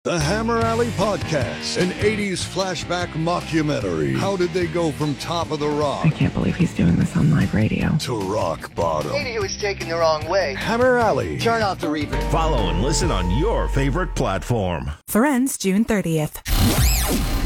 The Hammer Alley Podcast, an 80s flashback mockumentary. How did they go from top of the rock? I can't believe he's doing this on live radio. To rock bottom. Maybe he was taken the wrong way. Hammer Alley. Turn off the reverb. Follow and listen on your favorite platform. For ends June 30th.